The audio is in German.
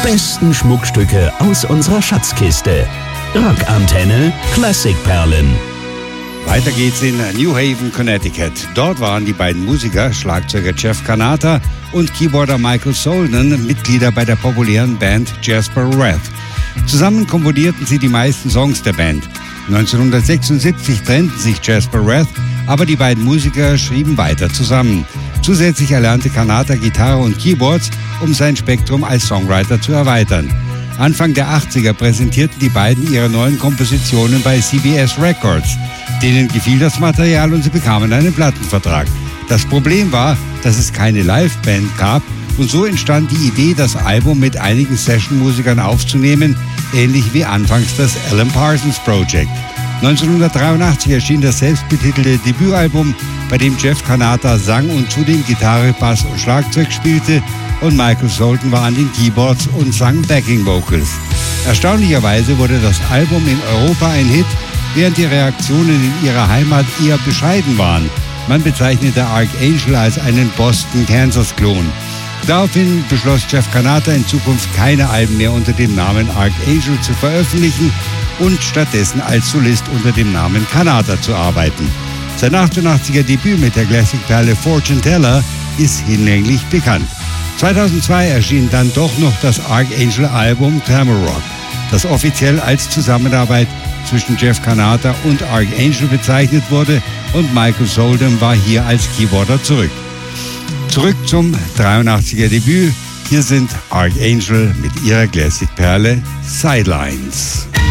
besten Schmuckstücke aus unserer Schatzkiste. Rockantenne Klassikperlen. Weiter geht's in New Haven, Connecticut. Dort waren die beiden Musiker, Schlagzeuger Jeff Kanata und Keyboarder Michael Solden, Mitglieder bei der populären Band Jasper Wrath. Zusammen komponierten sie die meisten Songs der Band. 1976 trennten sich Jasper Wrath, aber die beiden Musiker schrieben weiter zusammen. Zusätzlich erlernte Kanata Gitarre und Keyboards, um sein Spektrum als Songwriter zu erweitern. Anfang der 80er präsentierten die beiden ihre neuen Kompositionen bei CBS Records. Denen gefiel das Material und sie bekamen einen Plattenvertrag. Das Problem war, dass es keine Liveband gab und so entstand die Idee, das Album mit einigen Sessionmusikern aufzunehmen, ähnlich wie anfangs das Alan Parsons Project. 1983 erschien das selbstbetitelte Debütalbum, bei dem Jeff Kanata sang und zudem Gitarre, Bass und Schlagzeug spielte und Michael Solden war an den Keyboards und sang Backing Vocals. Erstaunlicherweise wurde das Album in Europa ein Hit, während die Reaktionen in ihrer Heimat eher bescheiden waren. Man bezeichnete Archangel als einen Boston-Kansas-Klon. Daraufhin beschloss Jeff Kanata in Zukunft keine Alben mehr unter dem Namen Archangel zu veröffentlichen und stattdessen als Solist unter dem Namen Kanata zu arbeiten. Sein 88er Debüt mit der Classic-Perle Fortune Teller ist hinlänglich bekannt. 2002 erschien dann doch noch das Archangel-Album Tamarack, das offiziell als Zusammenarbeit zwischen Jeff Kanata und Archangel bezeichnet wurde und Michael Solden war hier als Keyboarder zurück. Zurück zum 83er Debüt. Hier sind Archangel mit ihrer Classic-Perle Sidelines.